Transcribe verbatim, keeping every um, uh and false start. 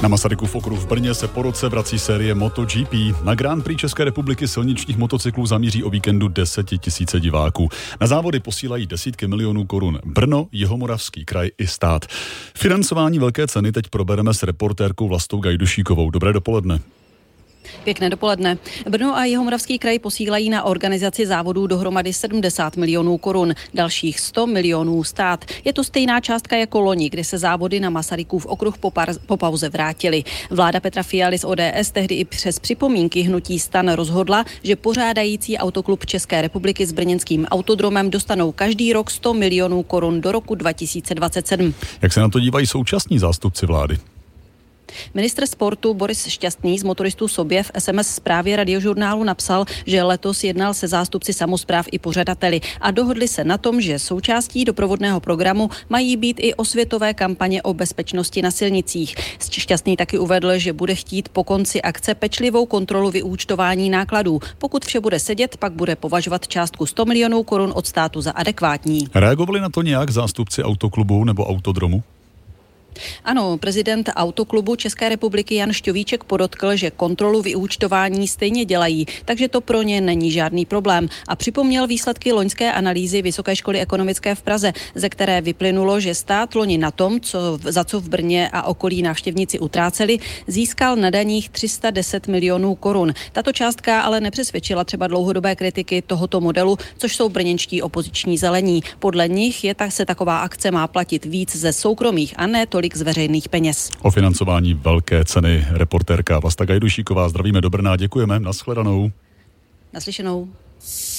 Na Masarykův okruh v Brně se po roce vrací série MotoGP. Na Grand Prix České republiky silničních motocyklů zamíří o víkendu desetitisíce diváků. Na závody posílají desítky milionů korun Brno, Jihomoravský kraj i stát. Financování velké ceny teď probereme s reportérkou Vlastou Gajdušíkovou. Dobré dopoledne. Pěkné dopoledne. Brno a Jihomoravský kraj posílají na organizaci závodů dohromady sedmdesát milionů korun, dalších sto milionů stát. Je to stejná částka jako loni, kdy se závody na Masarykův okruh po, par, po pauze vrátily. Vláda Petra Fialy z O D S tehdy i přes připomínky hnutí STAN rozhodla, že pořádající autoklub České republiky s brněnským autodromem dostanou každý rok sto milionů korun do roku dva tisíce dvacet sedm. Jak se na to dívají současní zástupci vlády? Ministr sportu Boris Šťastný z motoristů Sobě v es em es zprávě Radiožurnálu napsal, že letos jednal se zástupci samospráv i pořadateli a dohodli se na tom, že součástí doprovodného programu mají být i osvětové kampaně o bezpečnosti na silnicích. Šťastný taky uvedl, že bude chtít po konci akce pečlivou kontrolu vyúčtování nákladů. Pokud vše bude sedět, pak bude považovat částku sto milionů korun od státu za adekvátní. Reagovali na to nějak zástupci autoklubu nebo autodromu? Ano, prezident Autoklubu České republiky Jan Šťovíček podotkl, že kontrolu vyúčtování stejně dělají, takže to pro ně není žádný problém a připomněl výsledky loňské analýzy Vysoké školy ekonomické v Praze, ze které vyplynulo, že stát loni na tom, co, za co v Brně a okolí návštěvníci utráceli, získal na daních tři sta deset milionů korun. Tato částka ale nepřesvědčila třeba dlouhodobé kritiky tohoto modelu, což jsou brněnští opoziční zelení. Podle nich je tak se taková akce má platit víc ze soukromých a ne tolik z veřejných peněz. O financování velké ceny reportérka Vlasta Gajdušíková. Zdravíme do Brna, děkujeme, nashledanou. Naslyšenou.